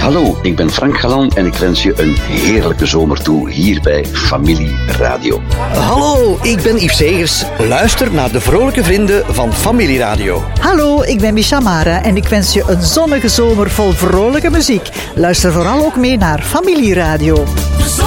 Hallo, ik ben Frank Galan en ik wens je een heerlijke zomer toe hier bij Familie Radio. Hallo, ik ben Yves Segers. Luister naar de vrolijke vrienden van Familie Radio. Hallo, ik ben Micha Mara en ik wens je een zonnige zomer vol vrolijke muziek. Luister vooral ook mee naar Familie Radio.